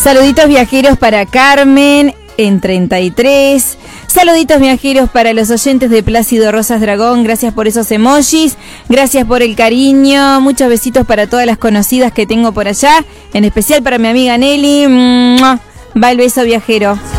Saluditos viajeros para Carmen en 33. Saluditos viajeros para los oyentes de Plácido Rosas Dragón. Gracias por esos emojis. Gracias por el cariño. Muchos besitos para todas las conocidas que tengo por allá. En especial para mi amiga Nelly. Va el beso viajero.